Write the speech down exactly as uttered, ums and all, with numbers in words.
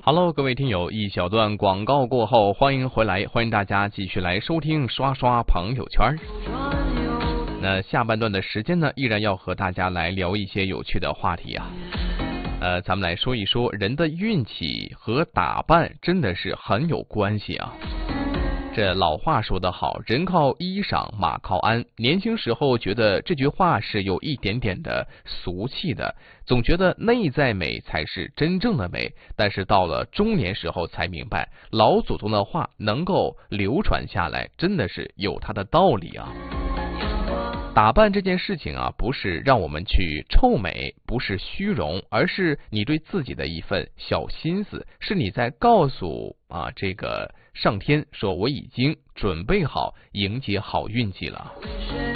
Hello， 各位听友，一小段广告过后，欢迎回来，欢迎大家继续来收听刷刷朋友圈。那下半段的时间呢，依然要和大家来聊一些有趣的话题啊。呃，咱们来说一说人的运气和打扮真的是很有关系啊。这老话说得好，人靠衣裳，马靠鞍。年轻时候觉得这句话是有一点点的俗气的，总觉得内在美才是真正的美。但是到了中年时候才明白，老祖宗的话能够流传下来，真的是有它的道理啊。打扮这件事情啊，不是让我们去臭美，不是虚荣，而是你对自己的一份小心思，是你在告诉啊这个上天说我已经准备好迎接好运气了。